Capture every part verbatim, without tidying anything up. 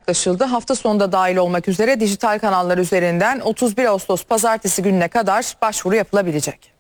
yaklaşıldı. Hafta sonunda dahil olmak üzere dijital kanallar üzerinden otuz bir Ağustos pazartesi gününe kadar başvuru yapılabilecek.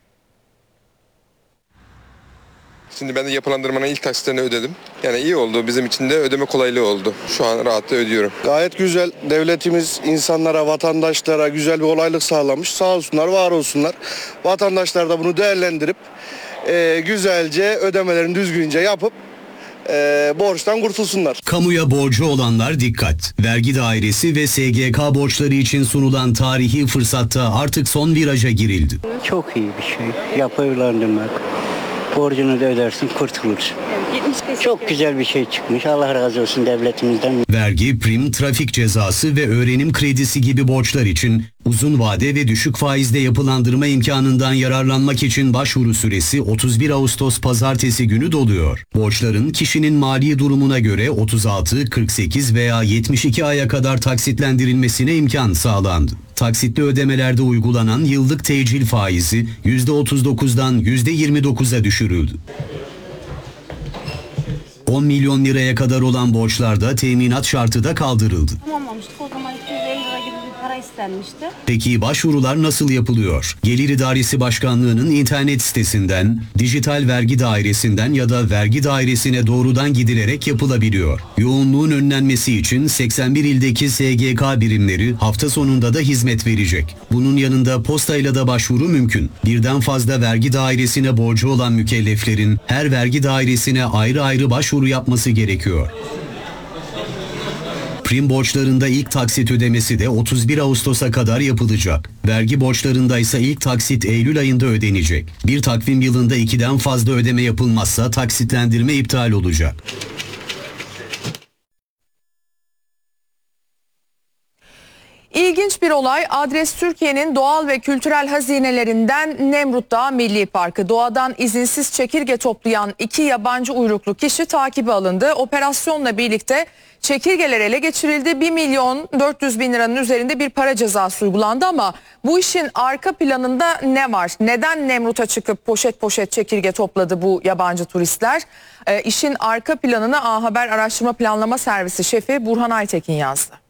Şimdi ben de yapılandırmanın ilk taksitlerini ödedim. Yani iyi oldu. Bizim için de ödeme kolaylığı oldu. Şu an rahatlıkla ödüyorum. Gayet güzel. Devletimiz insanlara, vatandaşlara güzel bir kolaylık sağlamış. Sağ olsunlar, var olsunlar. Vatandaşlar da bunu değerlendirip e, güzelce ödemelerini düzgünce yapıp e, borçtan kurtulsunlar. Kamuya borcu olanlar dikkat. Vergi dairesi ve S G K borçları için sunulan tarihi fırsatta artık son viraja girildi. Çok iyi bir şey. Yapılandırmak. Borcunu da ödersin, kurtulursun. Çok güzel bir şey çıkmış. Allah razı olsun devletimizden. Vergi, prim, trafik cezası ve öğrenim kredisi gibi borçlar için uzun vade ve düşük faizde yapılandırma imkanından yararlanmak için başvuru süresi otuz bir Ağustos pazartesi günü doluyor. Borçların kişinin mali durumuna göre otuz altı, kırk sekiz veya yetmiş iki aya kadar taksitlendirilmesine imkan sağlandı. Taksitli ödemelerde uygulanan yıllık tecil faizi yüzde otuz dokuzdan yüzde yirmi dokuza düşürüldü. on milyon liraya kadar olan borçlarda teminat şartı da kaldırıldı. Tamamlamıştık. O zaman iki yüz elli lira gibi bir para istenmişti. Peki başvurular nasıl yapılıyor? Gelir İdaresi Başkanlığı'nın internet sitesinden, dijital vergi dairesinden ya da vergi dairesine doğrudan gidilerek yapılabiliyor. Yoğunluğun önlenmesi için seksen bir ildeki S G K birimleri hafta sonunda da hizmet verecek. Bunun yanında postayla da başvuru mümkün. Birden fazla vergi dairesine borcu olan mükelleflerin her vergi dairesine ayrı ayrı başvuru yapması gerekiyor. Prim borçlarında ilk taksit ödemesi de otuz bir Ağustos'a kadar yapılacak. Vergi borçlarında ise ilk taksit Eylül ayında ödenecek. Bir takvim yılında ikiden fazla ödeme yapılmazsa taksitlendirme iptal olacak. İlginç bir olay. Adres Türkiye'nin doğal ve kültürel hazinelerinden Nemrut Dağı Milli Parkı. Doğadan izinsiz çekirge toplayan iki yabancı uyruklu kişi takibe alındı. Operasyonla birlikte çekirgeler ele geçirildi. bir milyon dört yüz bin liranın üzerinde bir para cezası uygulandı ama bu işin arka planında ne var? Neden Nemrut'a çıkıp poşet poşet çekirge topladı bu yabancı turistler? E, işin arka planını A Haber Araştırma Planlama Servisi şefi Burhan Aytekin yazdı.